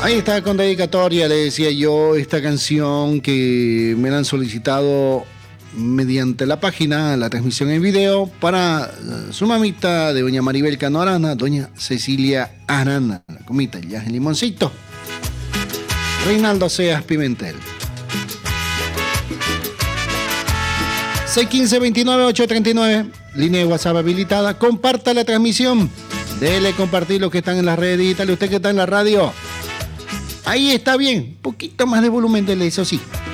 Ahí está con dedicatoria, le decía yo, esta canción que me la han solicitado mediante la página, la transmisión en video, para su mamita de doña Maribel Cano Arana, doña Cecilia Arana, la comita, ya el limoncito. Reinaldo Seas Pimentel. 615-29-839, línea de WhatsApp habilitada. Comparta la transmisión. Dele compartir los que están en las redes digitales. Usted que está en la radio, ahí está bien. Un poquito más de volumen, dele, eso sí.